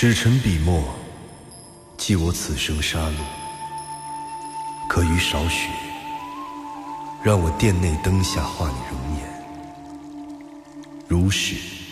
使臣笔墨，记我此生杀戮。可余少许，让我殿内灯下画你容颜，如是